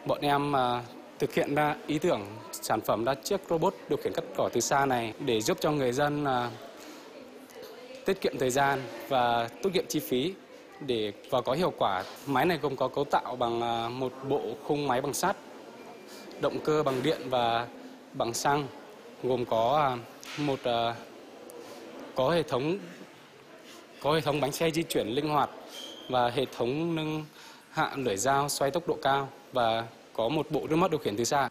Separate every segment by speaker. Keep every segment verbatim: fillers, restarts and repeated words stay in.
Speaker 1: Bọn em à, thực hiện ra ý tưởng sản phẩm ra chiếc robot điều khiển cắt cỏ từ xa này để giúp cho người dân à, tiết kiệm thời gian và tiết kiệm chi phí để và có hiệu quả. Máy này gồm có cấu tạo bằng à, một bộ khung máy bằng sắt, động cơ bằng điện và bằng xăng, gồm có à, một à, có hệ thống có hệ thống bánh xe di chuyển linh hoạt và hệ thống nâng hạ lưỡi dao xoay tốc độ cao và có một bộ remote điều khiển từ xa.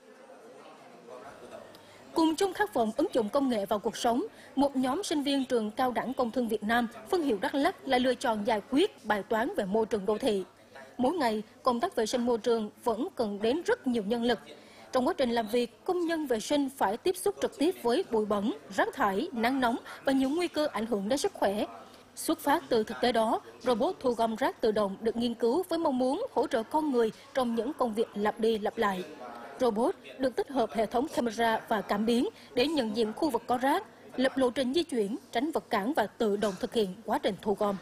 Speaker 2: Cùng chung khát vọng ứng dụng công nghệ vào cuộc sống, một nhóm sinh viên trường Cao đẳng Công thương Việt Nam, phân hiệu Đắk Lắk lại lựa chọn giải quyết bài toán về môi trường đô thị. Mỗi ngày, công tác vệ sinh môi trường vẫn cần đến rất nhiều nhân lực. Trong quá trình làm việc, công nhân vệ sinh phải tiếp xúc trực tiếp với bụi bẩn, rác thải, nắng nóng và nhiều nguy cơ ảnh hưởng đến sức khỏe. Xuất phát từ thực tế đó, robot thu gom rác tự động được nghiên cứu với mong muốn hỗ trợ con người trong những công việc lặp đi lặp lại. Robot được tích hợp hệ thống camera và cảm biến để nhận diện khu vực có rác, lập lộ trình di chuyển, tránh vật cản và tự động thực hiện quá trình thu gom.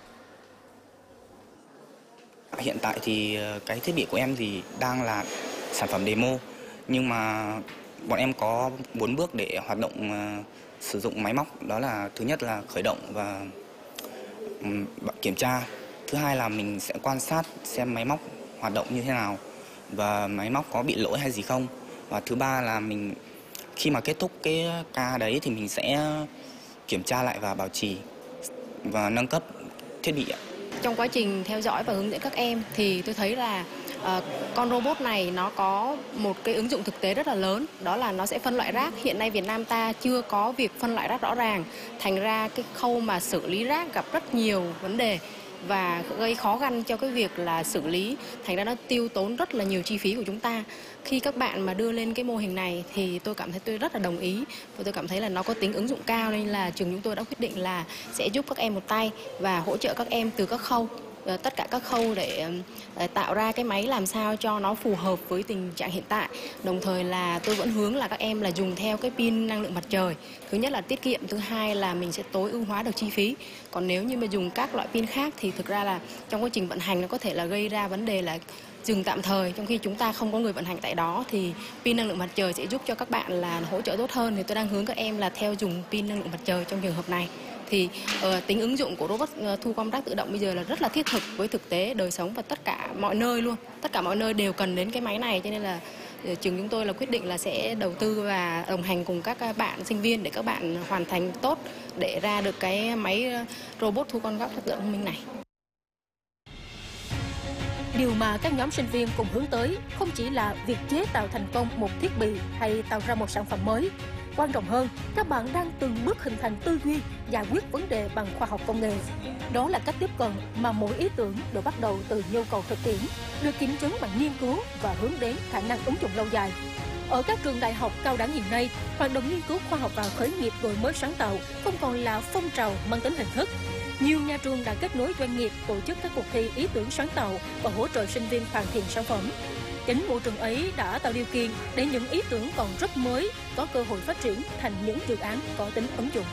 Speaker 3: Hiện tại thì cái thiết bị của em thì đang là sản phẩm demo, nhưng mà bọn em có bốn bước để hoạt động uh, sử dụng máy móc. Đó là thứ nhất là khởi động và um, kiểm tra. Thứ hai là mình sẽ quan sát xem máy móc hoạt động như thế nào và máy móc có bị lỗi hay gì không. Và thứ ba là mình khi mà kết thúc cái ca đấy thì mình sẽ kiểm tra lại và bảo trì và nâng cấp thiết bị.
Speaker 4: Trong quá trình theo dõi và hướng dẫn các em thì tôi thấy là uh, con robot này nó có một cái ứng dụng thực tế rất là lớn, đó là nó sẽ phân loại rác. Hiện nay Việt Nam ta chưa có việc phân loại rác rõ ràng, thành ra cái khâu mà xử lý rác gặp rất nhiều vấn đề và gây khó khăn cho cái việc là xử lý, thành ra nó tiêu tốn rất là nhiều chi phí của chúng ta. Khi các bạn mà đưa lên cái mô hình này thì tôi cảm thấy tôi rất là đồng ý và tôi cảm thấy là nó có tính ứng dụng cao, nên là trường chúng tôi đã quyết định là sẽ giúp các em một tay và hỗ trợ các em từ các khâu, tất cả các khâu để tạo ra cái máy làm sao cho nó phù hợp với tình trạng hiện tại. Đồng thời là tôi vẫn hướng là các em là dùng theo cái pin năng lượng mặt trời. Thứ nhất là tiết kiệm, thứ hai là mình sẽ tối ưu hóa được chi phí. Còn nếu như mà dùng các loại pin khác thì thực ra là trong quá trình vận hành nó có thể là gây ra vấn đề là dừng tạm thời, trong khi chúng ta không có người vận hành tại đó thì pin năng lượng mặt trời sẽ giúp cho các bạn là hỗ trợ tốt hơn. Thì tôi đang hướng các em là theo dùng pin năng lượng mặt trời trong trường hợp này. Thì uh, tính ứng dụng của robot uh, thu gom rác tự động bây giờ là rất là thiết thực với thực tế đời sống và tất cả mọi nơi luôn. Tất cả mọi nơi đều cần đến cái máy này, cho nên là uh, trường chúng tôi là quyết định là sẽ đầu tư và đồng hành cùng các bạn sinh viên để các bạn hoàn thành tốt để ra được cái máy robot thu gom rác tự động thông minh này.
Speaker 2: Điều mà các nhóm sinh viên cùng hướng tới không chỉ là việc chế tạo thành công một thiết bị hay tạo ra một sản phẩm mới. Quan trọng hơn, các bạn đang từng bước hình thành tư duy, giải quyết vấn đề bằng khoa học công nghệ. Đó là cách tiếp cận mà mỗi ý tưởng đều bắt đầu từ nhu cầu thực tiễn, được kiểm chứng bằng nghiên cứu và hướng đến khả năng ứng dụng lâu dài. Ở các trường đại học cao đẳng hiện nay, hoạt động nghiên cứu khoa học và khởi nghiệp đổi mới sáng tạo không còn là phong trào mang tính hình thức. Nhiều nhà trường đã kết nối doanh nghiệp tổ chức các cuộc thi ý tưởng sáng tạo và hỗ trợ sinh viên hoàn thiện sản phẩm. Chính môi trường ấy đã tạo điều kiện để những ý tưởng còn rất mới có cơ hội phát triển thành những dự án có tính ứng dụng.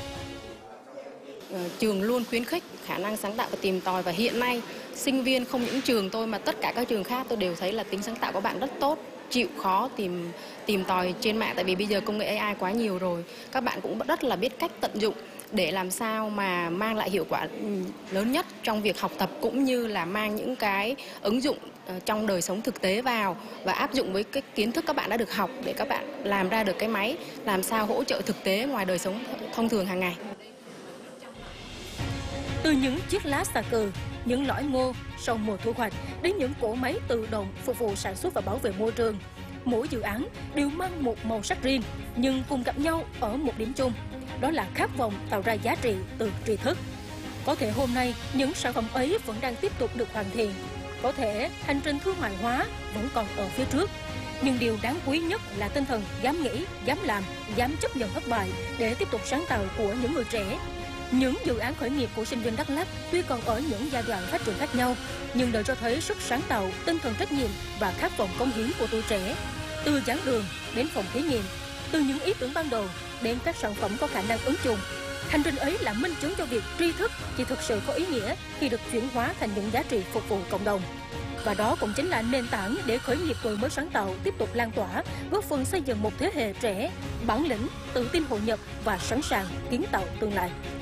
Speaker 4: Trường luôn khuyến khích khả năng sáng tạo và tìm tòi, và hiện nay sinh viên không những trường tôi mà tất cả các trường khác tôi đều thấy là tính sáng tạo của bạn rất tốt, chịu khó tìm tìm tòi trên mạng, tại vì bây giờ công nghệ a i quá nhiều rồi. Các bạn cũng rất là biết cách tận dụng để làm sao mà mang lại hiệu quả lớn nhất trong việc học tập, cũng như là mang những cái ứng dụng trong đời sống thực tế vào và áp dụng với cái kiến thức các bạn đã được học để các bạn làm ra được cái máy làm sao hỗ trợ thực tế ngoài đời sống thông thường hàng ngày.
Speaker 2: Từ những chiếc lá xà cừ, những lõi ngô sau mùa thu hoạch đến những cỗ máy tự động phục vụ sản xuất và bảo vệ môi trường, mỗi dự án đều mang một màu sắc riêng nhưng cùng gặp nhau ở một điểm chung, đó là khát vọng tạo ra giá trị từ tri thức. Có thể hôm nay những sản phẩm ấy vẫn đang tiếp tục được hoàn thiện, có thể hành trình thương mại hóa vẫn còn ở phía trước, nhưng điều đáng quý nhất là tinh thần dám nghĩ, dám làm, dám chấp nhận thất bại để tiếp tục sáng tạo của những người trẻ. Những dự án khởi nghiệp của sinh viên Đắk Lắk tuy còn ở những giai đoạn phát triển khác nhau, nhưng đều cho thấy sức sáng tạo, tinh thần trách nhiệm và khát vọng cống hiến của tuổi trẻ. Từ giảng đường đến phòng thí nghiệm, từ những ý tưởng ban đầu đến các sản phẩm có khả năng ứng dụng, hành trình ấy là minh chứng cho việc tri thức chỉ thực sự có ý nghĩa khi được chuyển hóa thành những giá trị phục vụ cộng đồng. Và đó cũng chính là nền tảng để khởi nghiệp đổi mới sáng tạo tiếp tục lan tỏa, góp phần xây dựng một thế hệ trẻ, bản lĩnh, tự tin hội nhập và sẵn sàng kiến tạo tương lai.